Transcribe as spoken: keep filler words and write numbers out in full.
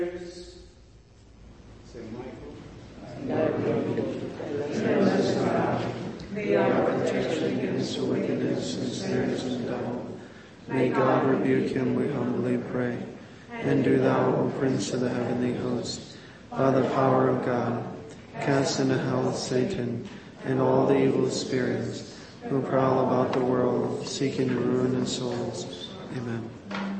Saint Michael, may our protection against the wickedness and snares of the devil. May God rebuke him, we humbly pray. And do thou, O Prince of the heavenly host, by the power of God, cast into hell Satan and all the evil spirits who prowl about the world, seeking the ruin of souls. Amen.